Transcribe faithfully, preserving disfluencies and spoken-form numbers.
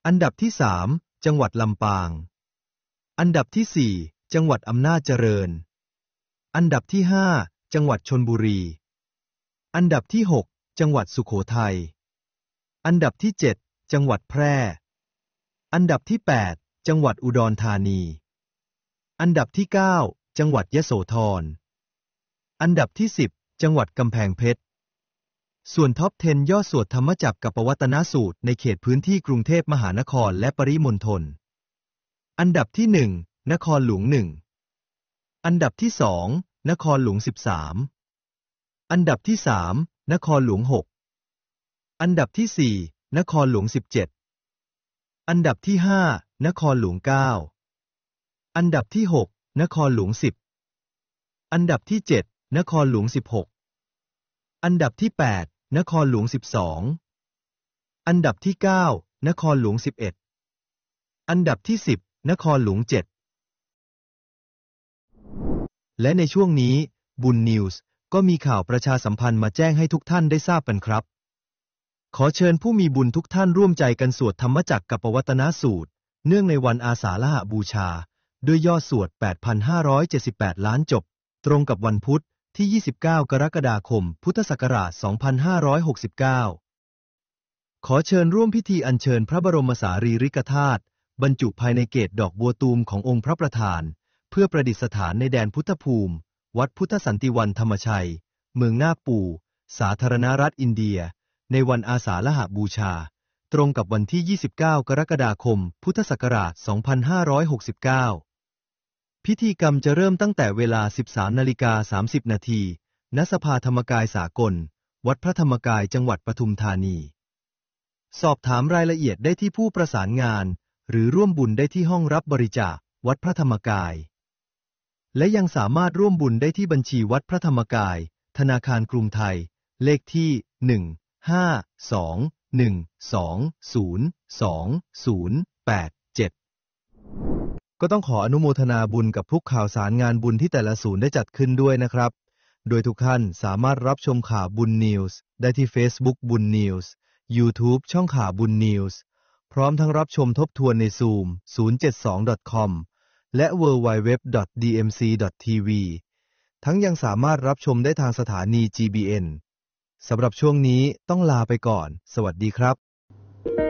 อันดับที่สามจังหวัดลำปางอันดับที่สี่จังหวัดอำนาจเจริญอันดับที่ห้าจังหวัดชลบุรีอันดับที่หกจังหวัดสุโขทัยอันดับที่เจ็ดจังหวัดแพร่อันดับที่แปดจังหวัดอุดรธานีอันดับที่เก้าจังหวัดยโสธรอันดับที่สิบจังหวัดกำแพงเพชรส่วนท็อปสิบย่อสวดธรรมจักรกับปวัตนสูตรในเขตพื้นที่กรุงเทพมหานครและปริมณฑลอันดับที่หนึ่งนครหลวงหนึ่งอันดับที่สองนครหลวงสิบสามอันดับที่สามนครหลวงหกอันดับที่สี่นครหลวงสิบเจ็ดอันดับที่ห้านครหลวงเก้าอันดับที่หกนครหลวงสิบอันดับที่เจ็ดนครหลวงสิบหกอันดับที่แปดนครหลวงสิบสองอันดับที่เก้านครหลวงสิบเอ็ดอันดับที่สิบนครหลวงเจ็ดและในช่วงนี้บุญนิวส์ก็มีข่าวประชาสัมพันธ์มาแจ้งให้ทุกท่านได้ทราบกันครับขอเชิญผู้มีบุญทุกท่านร่วมใจกันสวดธรรมจักรกับปวัตนสูตรเนื่องในวันอาสาฬหบูชาด้วยยอดสวด แปดพันห้าร้อยเจ็ดสิบแปด ล้านจบตรงกับวันพุธที่ยี่สิบเก้ากรกฎาคมพุทธศักราชสองพันห้าร้อยหกสิบเก้าขอเชิญร่วมพิธีอัญเชิญพระบรมสารีริกธาตุบรรจุภายในเกศดอกบัวตูมขององค์พระประธานเพื่อประดิษฐานในแดนพุทธภูมิวัดพุทธสันติวันธรรมชัยเมืองนาคปูสาธารณรัฐอินเดียในวันอาสาฬหบูชาตรงกับวันที่ยี่สิบเก้ากรกฎาคมพุทธศักราชสองพันห้าร้อยหกสิบเก้าพิธีกรรมจะเริ่มตั้งแต่เวลา สิบสามนาฬิกาสามสิบนาที ณ สภาธรรมกายสากลวัดพระธรรมกายจังหวัดปทุมธานีสอบถามรายละเอียดได้ที่ผู้ประสานงานหรือร่วมบุญได้ที่ห้องรับบริจาควัดพระธรรมกายและยังสามารถร่วมบุญได้ที่บัญชีวัดพระธรรมกายธนาคารกรุงไทยเลขที่ หนึ่ง ห้า สอง หนึ่ง สอง ศูนย์ สอง ศูนย์ แปด เจ็ดก็ต้องขออนุโมทนาบุญกับทุกข่าวสารงานบุญที่แต่ละศูนย์ได้จัดขึ้นด้วยนะครับโดยทุกท่านสามารถรับชมข่าวบุญนิวส์ได้ที่ Facebook บุญนิวส์ YouTube ช่องข่าวบุญนิวส์พร้อมทั้งรับชมทบทวนใน Zoom ศูนย์ เจ็ด สอง ดอท คอม และ ดับเบิลยู ดับเบิลยู ดับเบิลยู ดอท ดี เอ็ม ซี ดอท ที วี ทั้งยังสามารถรับชมได้ทางสถานี จี บี เอ็น สำหรับช่วงนี้ต้องลาไปก่อนสวัสดีครับ